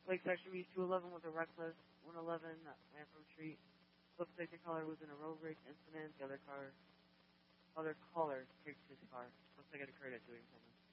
Lake Section B 211 was a reckless 111 ran from street. Substation caller was in a road rage incident. The other caller kicked his car. Looks like I had a credit doing something.